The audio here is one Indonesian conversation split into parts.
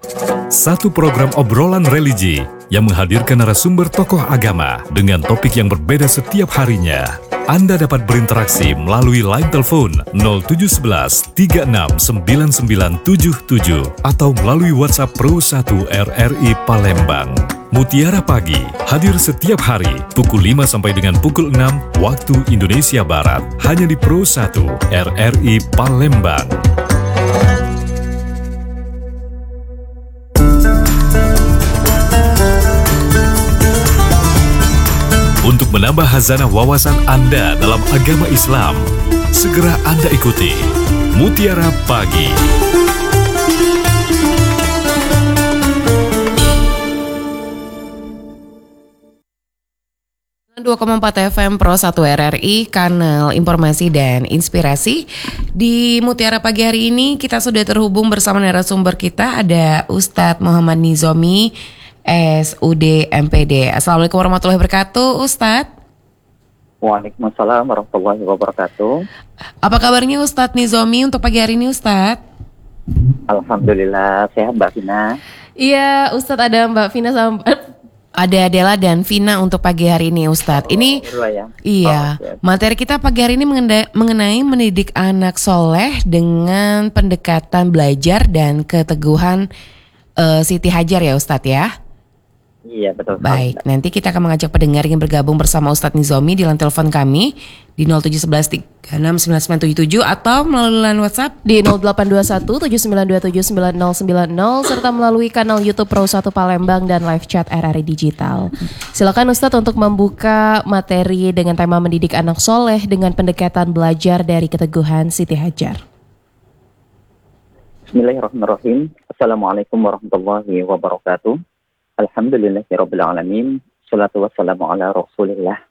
Satu program obrolan religi yang menghadirkan narasumber tokoh agama dengan topik yang berbeda setiap harinya. Anda dapat berinteraksi melalui line telepon 0711 36 9977 atau melalui WhatsApp Pro 1 RRI Palembang. Mutiara Pagi hadir setiap hari pukul 5 sampai dengan pukul 6 waktu Indonesia Barat hanya di Pro 1 RRI Palembang. Untuk menambah khazanah wawasan Anda dalam agama Islam, segera Anda ikuti Mutiara Pagi. 2,4 FM Pro 1 RRI, kanal informasi dan inspirasi. Di Mutiara Pagi hari ini kita sudah terhubung bersama narasumber kita, ada Ustadz Muhammad Nizomi, SUD MPD. Assalamualaikum warahmatullahi wabarakatuh, Ustadz. Waalaikumsalam warahmatullahi wabarakatuh. Apa kabarnya Ustadz Nizomi untuk pagi hari ini, Ustadz? Alhamdulillah, sehat Mbak Vina. Iya, Ustadz, ada Mbak Vina sama ada Adela dan Vina untuk pagi hari ini, Ustadz. Ini iya, materi kita pagi hari ini mengenai mendidik anak soleh dengan pendekatan belajar dan keteguhan Siti Hajar ya, Ustadz ya. Iya, betul. Baik, nanti kita akan mengajak pendengar yang bergabung bersama Ustadz Nizomi di line telepon kami di 0711 369977 atau melalui line WhatsApp di 0821 79279090 serta melalui kanal YouTube Pro 1 Palembang dan live chat RRI Digital. Silakan Ustadz untuk membuka materi dengan tema mendidik anak soleh dengan pendekatan belajar dari keteguhan Siti Hajar. Bismillahirrahmanirrahim. Assalamualaikum warahmatullahi wabarakatuh. Alhamdulillahirabbil alamin. Shalatu wassalamu ala Rasulillah.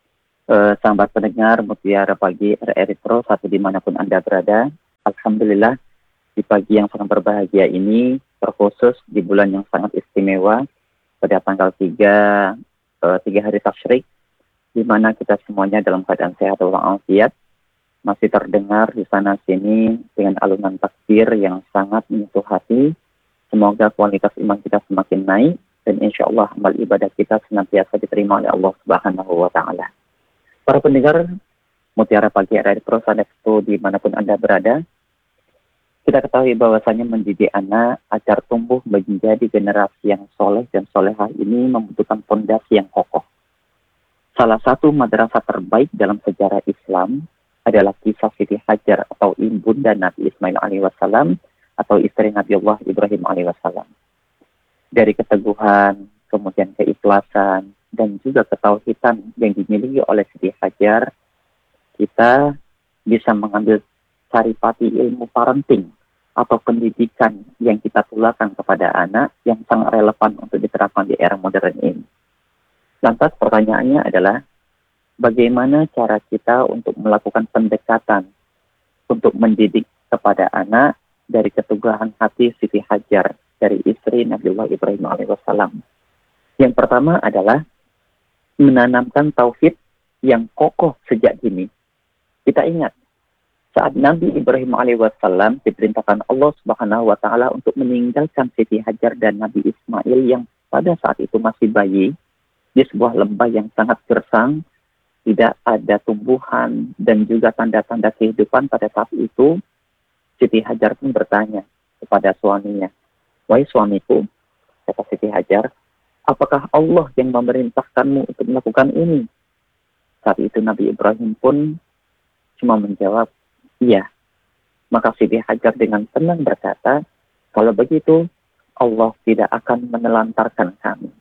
Sahabat pendengar Mutiara Pagi RRI Pro 1 dimanapun Anda berada. Alhamdulillah di pagi yang sangat berbahagia ini, terkhusus di bulan yang sangat istimewa pada tanggal 3 hari Tasyrik, di mana kita semuanya dalam keadaan sehat walafiat, masih terdengar di sana sini dengan alunan takbir yang sangat menyentuh hati. Semoga kualitas iman kita semakin naik dan insya Allah amal ibadah kita senantiasa diterima oleh Allah Subhanahu wa Ta'ala. Para pendengar Mutiara Pagi RRI Pro 1 dimanapun Anda berada, kita ketahui bahwasanya mendidik anak agar tumbuh menjadi generasi yang soleh dan solehah ini membutuhkan fondasi yang kokoh. Salah satu madrasah terbaik dalam sejarah Islam adalah kisah Siti Hajar atau ibunda Nabi Ismail alaihi wassalam atau istri Nabi Allah Ibrahim alaihi wassalam. Dari keteguhan, kemudian keikhlasan, dan juga ketauhidan yang dimiliki oleh Siti Hajar, kita bisa mengambil saripati ilmu parenting atau pendidikan yang kita tularkan kepada anak yang sangat relevan untuk diterapkan di era modern ini. Lantas pertanyaannya adalah, bagaimana cara kita untuk melakukan pendekatan untuk mendidik kepada anak dari keteguhan hati Siti Hajar, dari istri Nabiullah Ibrahim alaihissalam. Yang pertama adalah menanamkan tauhid yang kokoh sejak dini. Kita ingat, saat Nabi Ibrahim alaihissalam diperintahkan Allah Subhanahu wa Ta'ala untuk meninggalkan Siti Hajar dan Nabi Ismail yang pada saat itu masih bayi di sebuah lembah yang sangat gersang, tidak ada tumbuhan dan juga tanda-tanda kehidupan pada saat itu. Siti Hajar pun bertanya kepada suaminya, "Wahai suamiku," kata Siti Hajar, "apakah Allah yang memerintahkanmu untuk melakukan ini?" Saat itu Nabi Ibrahim pun cuma menjawab, "Iya." Maka Siti Hajar dengan tenang berkata, "Kalau begitu, Allah tidak akan menelantarkan kami."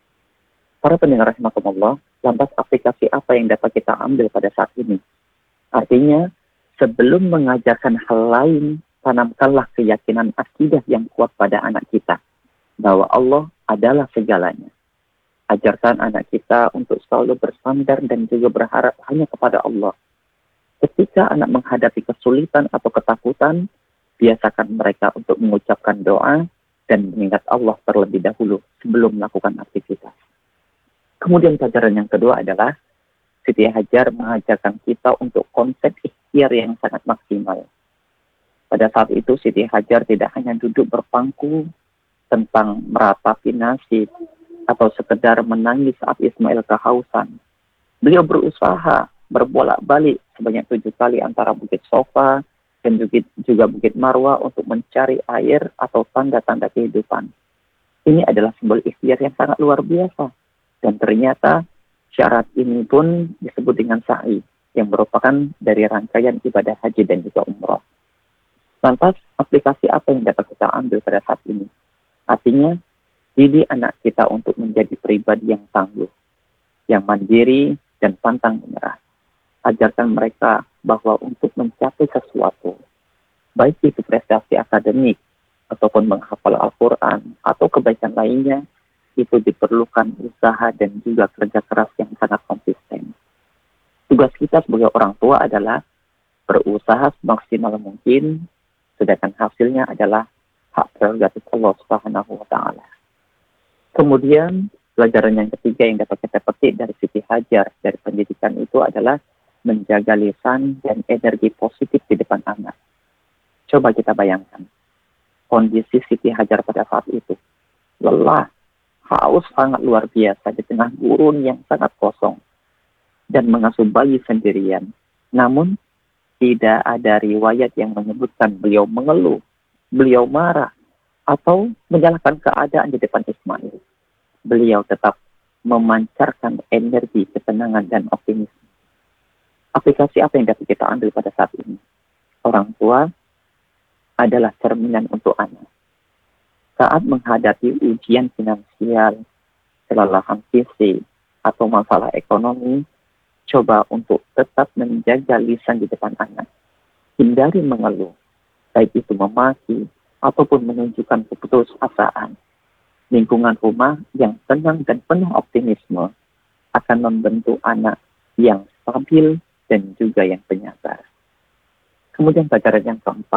Para pendengar rahimakumullah, lantas aplikasi apa yang dapat kita ambil pada saat ini? Artinya, sebelum mengajarkan hal lain, tanamkanlah keyakinan akidah yang kuat pada anak kita, bahwa Allah adalah segalanya. Ajarkan anak kita untuk selalu bersandar dan juga berharap hanya kepada Allah. Ketika anak menghadapi kesulitan atau ketakutan, biasakan mereka untuk mengucapkan doa dan mengingat Allah terlebih dahulu sebelum melakukan aktivitas. Kemudian pelajaran yang kedua adalah Siti Hajar mengajarkan kita untuk konsep ikhtiar yang sangat maksimal. Pada saat itu Siti Hajar tidak hanya duduk berpangku, tentang meratapi nasib atau sekedar menangis saat Ismail kehausan. Beliau berusaha berbolak-balik sebanyak 7 kali antara Bukit Sofa dan juga Bukit Marwa untuk mencari air atau tanda-tanda kehidupan. Ini adalah simbol ikhtiar yang sangat luar biasa. Dan ternyata syarat ini pun disebut dengan sa'i, yang merupakan dari rangkaian ibadah haji dan juga umrah. Lantas, aplikasi apa yang dapat kita ambil pada saat ini? Artinya, didik anak kita untuk menjadi pribadi yang tangguh, yang mandiri dan pantang menyerah. Ajarkan mereka bahwa untuk mencapai sesuatu, baik itu prestasi akademik, ataupun menghafal Al-Quran, atau kebaikan lainnya, itu diperlukan usaha dan juga kerja keras yang sangat konsisten. Tugas kita sebagai orang tua adalah berusaha semaksimal mungkin, sedangkan hasilnya adalah hak prerogatif Allah Subhanahu wa Ta'ala. Kemudian, pelajaran yang ketiga yang dapat kita petik dari Siti Hajar dari pendidikan itu adalah menjaga lisan dan energi positif di depan anak. Coba kita bayangkan kondisi Siti Hajar pada saat itu. Lelah, haus sangat luar biasa di tengah gurun yang sangat kosong dan mengasuh bayi sendirian. Namun, tidak ada riwayat yang menyebutkan beliau mengeluh, beliau marah, atau menyalahkan keadaan di depan Ismail. Beliau tetap memancarkan energi, ketenangan, dan optimisme. Aplikasi apa yang dapat kita ambil pada saat ini? Orang tua adalah cerminan untuk anak. Saat menghadapi ujian finansial, kelelahan fisik, atau masalah ekonomi, coba untuk tetap menjaga lisan di depan anak. Hindari mengeluh, baik itu memaki ataupun menunjukkan keputusasaan. Lingkungan rumah yang tenang dan penuh optimisme akan membentuk anak yang stabil dan juga yang penyabar. Kemudian pelajaran yang keempat,